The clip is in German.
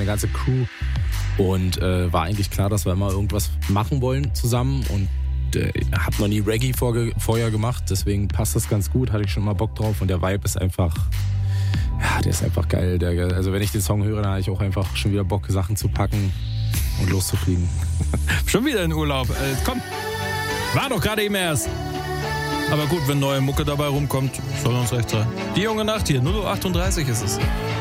meine ganze Crew. Und war eigentlich klar, dass wir immer irgendwas machen wollen zusammen. Und hab noch nie Reggae vorher gemacht, deswegen passt das ganz gut, hatte ich schon mal Bock drauf. Und der Vibe ist einfach, ja, der ist einfach geil. Also wenn ich den Song höre, dann habe ich auch einfach schon wieder Bock, Sachen zu packen und loszufliegen. Schon wieder in Urlaub. Komm, war doch gerade eben erst. Aber gut, wenn neue Mucke dabei rumkommt, soll uns recht sein. Die junge Nacht hier, 0:38 ist es.